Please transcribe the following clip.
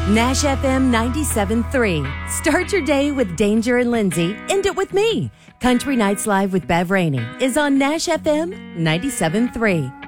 Nash FM 97.3. Start your day with Danger and Lindsay. End it with me. Country Nights Live with Bev Rainey is on Nash FM 97.3.